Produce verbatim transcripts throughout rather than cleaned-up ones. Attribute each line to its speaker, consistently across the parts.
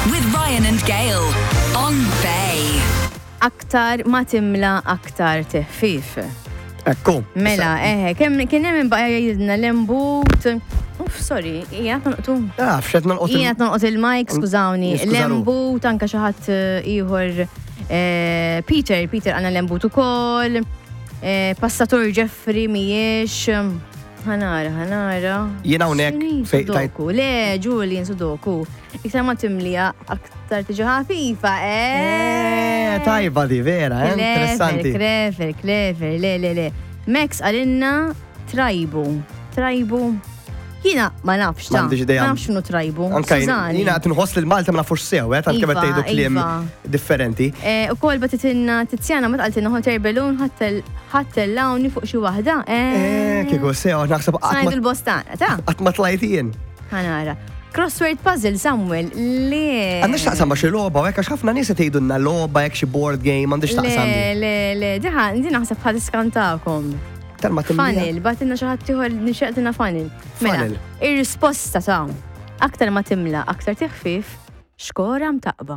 Speaker 1: with Ryan and Gail on Bay.
Speaker 2: Aktar ma timla aktar teħfif.
Speaker 3: Ekku.
Speaker 2: Mela, eħe, kemm kien hemm baqja jidna l-embut. Uff, sorry, hija tonqtu.
Speaker 3: Ah, fxed nolqot.
Speaker 2: Hija tonqot il-mic, skużawni. L-embut anke xi ħadd ieħor Peter, Peter għandna l-embut ukoll. Passatur Jeffrey mhijiex. Ħanara, ħanara.
Speaker 3: Jien hawnhekk fejn tajt.
Speaker 2: Le, Julian Sudoku. Iktar ma timlija aktar tiġi ħafifa, eh.
Speaker 3: Tajba di vera, eh? Interessanti.
Speaker 2: Clever, clever, le, le, le. Max għalinna trajbu. Trajbu. Jina ma nafx ta'
Speaker 3: M'għandix idea.
Speaker 2: Ma nafx x'nu trajbu.
Speaker 3: Anka jina għat nħoss l-Malta ma nafux sew, eh? Tal kif tgħidu kliem differenti.
Speaker 2: U kol batitinna Tiziana ma tqaltilna hotel bellun ħattel lawni fuq xi waħda.
Speaker 3: Eh, kieku sew, naħseb
Speaker 2: Snajdu l-bostana, ta'
Speaker 3: qatt ma tlajt jien.
Speaker 2: ħanara. Crossword puzzle, Samuel, le.
Speaker 3: Għandix taqsam ma xi logħba, hekk għax ħafna nies tgħidulna logħba hekk xi board game, għandix taqsam.
Speaker 2: Le, le, le, diħa, di naħseb ħad iskantakom.
Speaker 3: Tal-ma timlija.
Speaker 2: Funnel, batinna xi ħadd ieħor nixtieqtina funnel. Mela, ir-risposta ta' aktar ma timla, aktar teħfif, xkora mtaqba.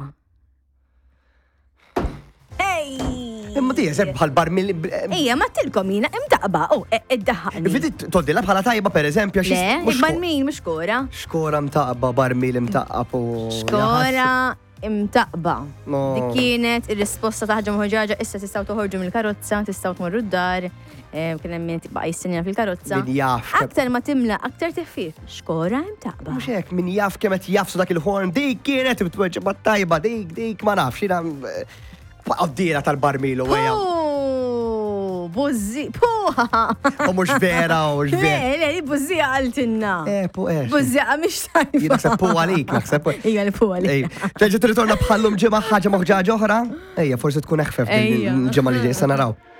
Speaker 2: Ej!
Speaker 3: Imma di jeżeb bħal barmil.
Speaker 2: Ejja, ma tilkom jina imtaqba, u id-daħħani.
Speaker 3: Vidi toddila bħala tajba pereżempju għax.
Speaker 2: Le, barmil mhux xkora.
Speaker 3: Xkora mtaqba, barmil imtaqab u.
Speaker 2: Xkora imtaqba. Dik kienet ir-risposta ta' ħaġa moħġaġa, issa tistgħu toħorġu mill-karozza, tistgħu tmorru d-dar. Kien hemm min tibqa' jissinja fil-karozza.
Speaker 3: Min jaf.
Speaker 2: Aktar ma timla, aktar teħfif. Xkora imtaqba.
Speaker 3: Mhux hekk, min jaf kemm qed jafsu dak il-horn, dik kienet bitweġġa tajba, dik dik ma nafx jiena għaddira tal-barmilu għeja.
Speaker 2: Puh, buzzi, puha.
Speaker 3: U mux vera, u mux vera.
Speaker 2: Le, le, buzzi għaltinna.
Speaker 3: Eh, pu, eh.
Speaker 2: Buzzi għamix tajba.
Speaker 3: Jina naħseb pu għalik, naħseb.
Speaker 2: Ija li pu għalik.
Speaker 3: Ġeġi t-ritorna bħallum ġemma ħagġa moħġaġa oħra? Ejja, forse tkun eħfef ġemma li ġej, sa naraw.